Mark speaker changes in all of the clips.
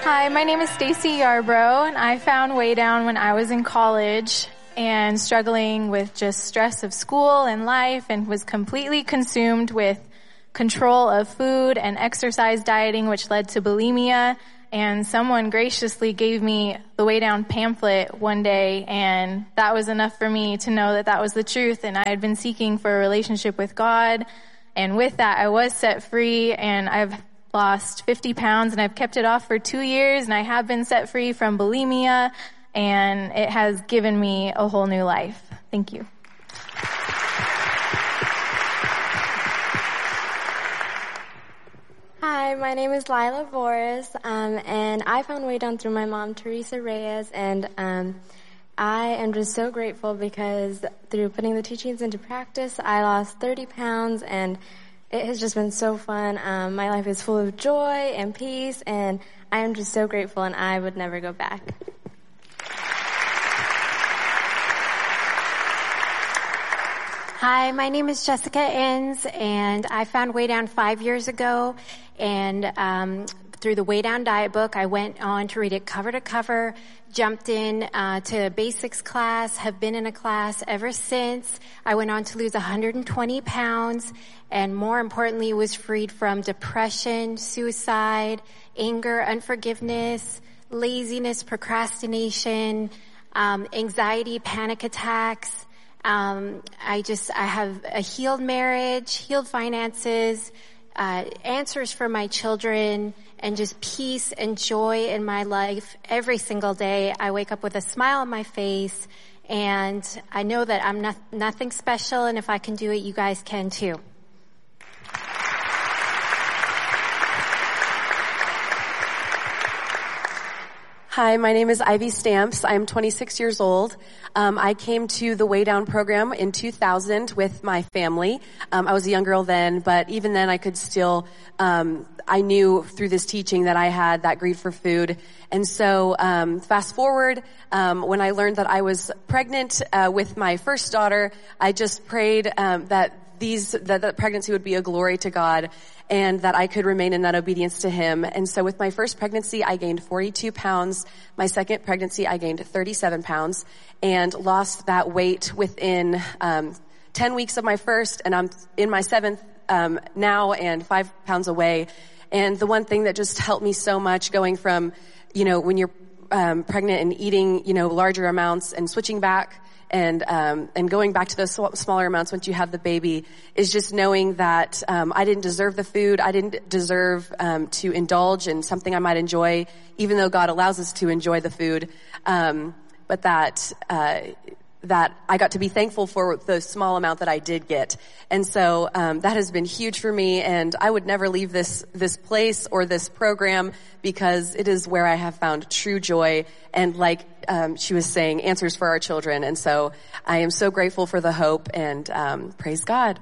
Speaker 1: Hi, my name is Stacy Yarbrough, and I found Way Down when I was in college and struggling with just stress of school and life, and was completely consumed with control of food and exercise dieting, which led to bulimia. And someone graciously gave me the Way Down pamphlet one day, and that was enough for me to know that that was the truth. And I had been seeking for a relationship with God, and with that I was set free, and I've lost 50 pounds, and I've kept it off for 2 years, and I have been set free from bulimia, and it has given me a whole new life. Thank you.
Speaker 2: Hi, my name is Lila Boris, and I found Way Down through my mom, Teresa Reyes, and I am just so grateful because through putting the teachings into practice, I lost 30 pounds, and it has just been so fun. My life is full of joy and peace, and I am just so grateful, and I would never go back.
Speaker 3: Hi, my name is Jessica Inns, and I found Way Down 5 years ago, and through the Way Down diet book, I went on to read it cover to cover, jumped in to a basics class, have been in a class ever since. I went on to lose 120 pounds, and more importantly, was freed from depression, suicide, anger, unforgiveness, laziness, procrastination, anxiety, panic attacks. I have a healed marriage, healed finances, answers for my children, and just peace and joy in my life every single day. I wake up with a smile on my face, and I know that I'm nothing special, and if I can do it, you guys can too.
Speaker 4: Hi, my name is Ivy Stamps. I'm 26 years old. I came to the Way Down program in 2000 with my family. I was a young girl then, but even then I could still, I knew through this teaching that I had that greed for food. And so, fast forward, when I learned that I was pregnant, with my first daughter, I just prayed, that pregnancy would be a glory to God, and that I could remain in that obedience to Him. And so with my first pregnancy, I gained 42 pounds. My second pregnancy, I gained 37 pounds and lost that weight within 10 weeks of my first, and I'm in my seventh now and 5 pounds away. And the one thing that just helped me so much going from, when you're pregnant and eating, larger amounts and switching back and going back to those smaller amounts once you have the baby, is just knowing that I didn't deserve the food. I didn't deserve to indulge in something I might enjoy, even though God allows us to enjoy the food. But that I got to be thankful for the small amount that I did get. And so that has been huge for me, and I would never leave this place or this program, because it is where I have found true joy and, like she was saying, answers for our children. And so I am so grateful for the hope, and praise God.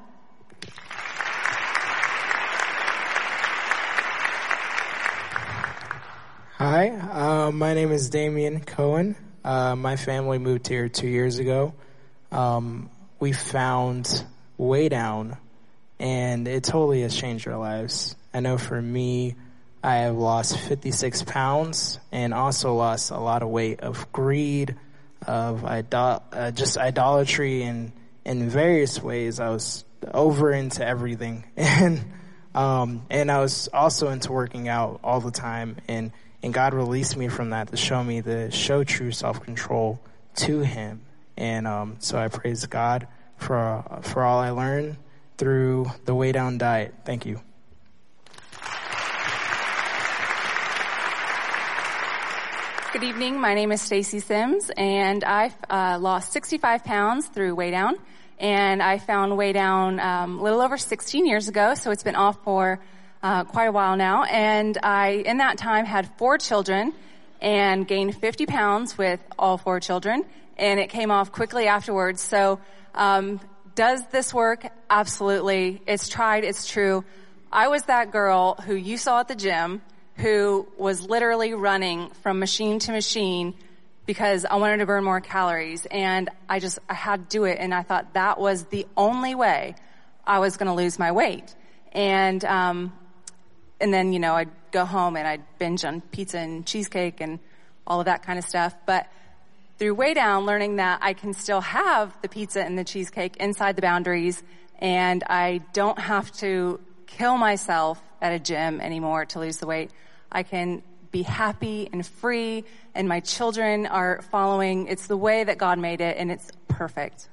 Speaker 5: Hi, my name is Damian Cohen. My family moved here 2 years ago. We found Way Down, and it totally has changed our lives. I know for me, I have lost 56 pounds and also lost a lot of weight of greed, of just idolatry, and in various ways. I was over into everything, and I was also into working out all the time, and God released me from that to show true self-control to Him. And so I praise God for all I learned through the Way Down diet. Thank you.
Speaker 6: Good evening. My name is Stacy Sims, and I lost 65 pounds through Way Down. And I found Way Down a little over 16 years ago, so it's been off for quite a while now. And I, in that time, had 4 children and gained 50 pounds with all 4 children. And it came off quickly afterwards. So does this work? Absolutely. It's tried. It's true. I was that girl who you saw at the gym who was literally running from machine to machine because I wanted to burn more calories. And I had to do it. And I thought that was the only way I was going to lose my weight. And and then, I'd go home and I'd binge on pizza and cheesecake and all of that kind of stuff. But through Way Down, learning that I can still have the pizza and the cheesecake inside the boundaries, and I don't have to kill myself at a gym anymore to lose the weight. I can be happy and free, and my children are following. It's the way that God made it, and it's perfect.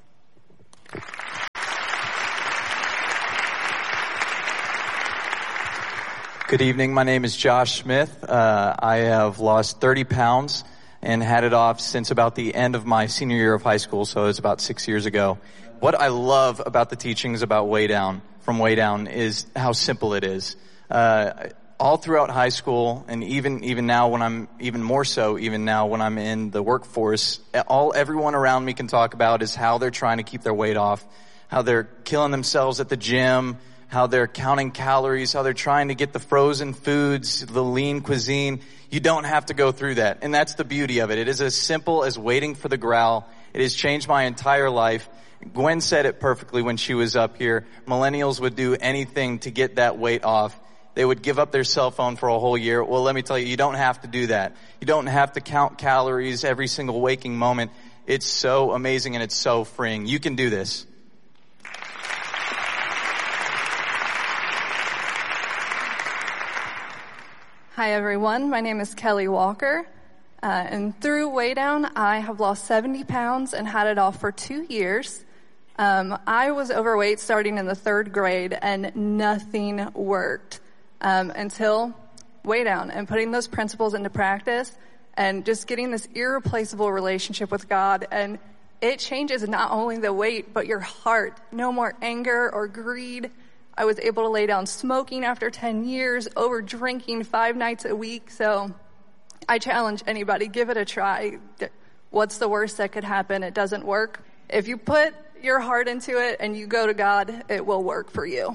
Speaker 7: Good evening. My name is Josh Smith. I have lost 30 pounds and had it off since about the end of my senior year of high school, so it was about 6 years ago. What I love about the teachings about Way Down, from Way Down, is how simple it is. All throughout high school, and even now when I'm, even more so, even now when I'm in the workforce, everyone around me can talk about is how they're trying to keep their weight off, how they're killing themselves at the gym, how they're counting calories, how they're trying to get the frozen foods, the lean cuisine. You don't have to go through that. And that's the beauty of it. It is as simple as waiting for the growl. It has changed my entire life. Gwen said it perfectly when she was up here. Millennials would do anything to get that weight off. They would give up their cell phone for a whole year. Well, let me tell you, you don't have to do that. You don't have to count calories every single waking moment. It's so amazing and it's so freeing. You can do this.
Speaker 8: Hi everyone, my name is Kelly Walker, and through Way Down I have lost 70 pounds and had it off for 2 years. I was overweight starting in the 3rd grade and nothing worked until Way Down and putting those principles into practice and just getting this irreplaceable relationship with God. And it changes not only the weight but your heart. No more anger or greed. I was able to lay down smoking after 10 years, over drinking 5 nights a week. So I challenge anybody, give it a try. What's the worst that could happen? It doesn't work. If you put your heart into it and you go to God, it will work for you.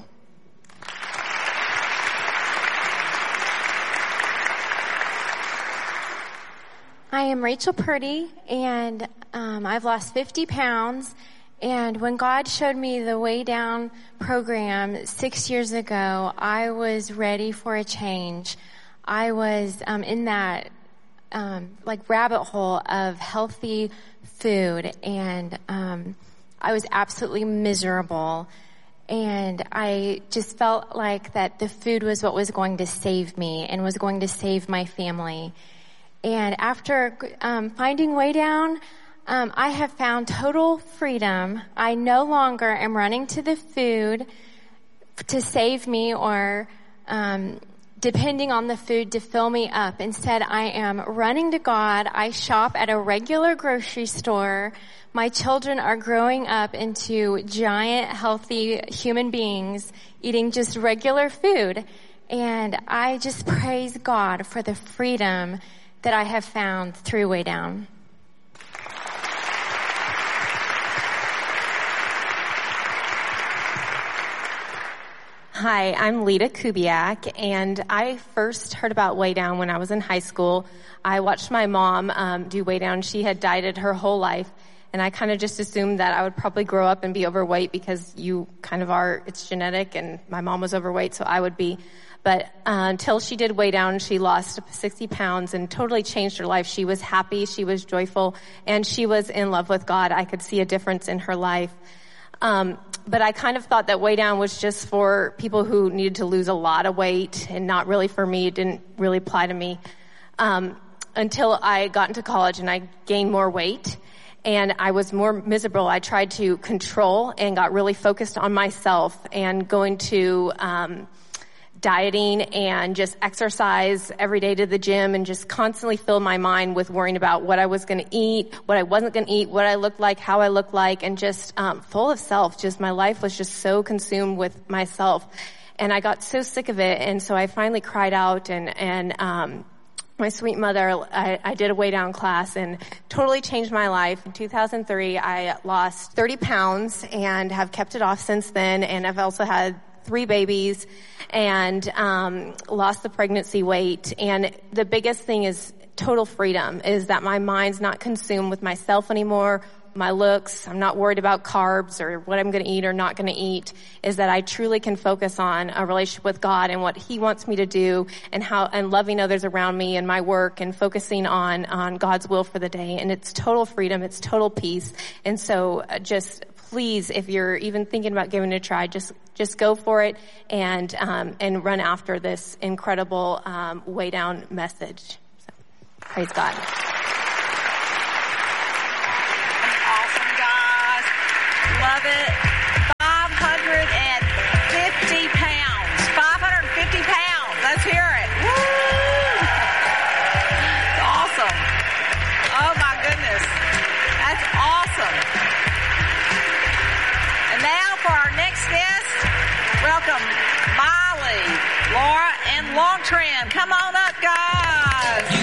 Speaker 2: I am Rachel Purdy, and I've lost 50 pounds. And when God showed me the Way Down program 6 years ago, I was ready for a change. I was in that rabbit hole of healthy food, and I was absolutely miserable. And I just felt like that the food was what was going to save me and was going to save my family. And after finding Way Down, I have found total freedom. I no longer am running to the food to save me or depending on the food to fill me up. Instead, I am running to God. I shop at a regular grocery store. My children are growing up into giant, healthy human beings eating just regular food. And I just praise God for the freedom that I have found through Way Down.
Speaker 9: Hi, I'm Lita Kubiak, and I first heard about Way Down when I was in high school. I watched my mom do Way Down. She had dieted her whole life, and I kind of just assumed that I would probably grow up and be overweight because you kind of are, it's genetic, and my mom was overweight, so I would be. But until she did Way Down, she lost 60 pounds and totally changed her life. She was happy, she was joyful, and she was in love with God. I could see a difference in her life. But I kind of thought that Way Down was just for people who needed to lose a lot of weight and not really for me. It didn't really apply to me. Until I got into college and I gained more weight and I was more miserable. I tried to control and got really focused on myself and going to, dieting and just exercise every day to the gym and just constantly filled my mind with worrying about what I was going to eat, what I wasn't going to eat, what I looked like, how I looked like, and just full of self. Just my life was just so consumed with myself. And I got so sick of it. And so I finally cried out and my sweet mother, I did a Way Down class and totally changed my life. In 2003, I lost 30 pounds and have kept it off since then. And I've also had 3 babies and lost the pregnancy weight. And the biggest thing is total freedom, is that my mind's not consumed with myself anymore my looks. I'm not worried about carbs or what I'm going to eat or not going to eat, is that I truly can focus on a relationship with God and what He wants me to do, and loving others around me and my work, and focusing on God's will for the day. And it's total freedom. It's total peace. And so just please, if you're even thinking about giving it a try, just go for it and run after this incredible Way Down message. So, praise God.
Speaker 10: Awesome, guys. Love it. 550 pounds. 550 pounds. Let's hear it. Woo! Awesome. Oh my goodness. That's awesome. And now for our next guest, welcome Miley, Laura, and Longtran. Come on up, guys.